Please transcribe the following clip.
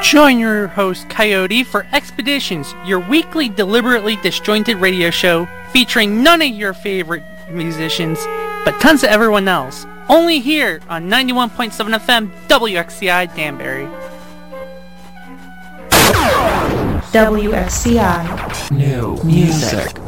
Join your host, Coyote, for Expeditions, your weekly deliberately disjointed radio show featuring none of your favorite musicians, but tons of everyone else. Only here on 91.7 FM WXCI Danbury. WXCI. New music.